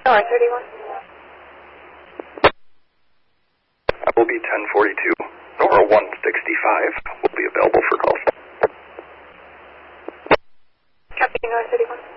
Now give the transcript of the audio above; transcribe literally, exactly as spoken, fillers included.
North thirty-one. I will be ten forty-two. Nora one sixty-five will be available for calls. Copy, North thirty-one.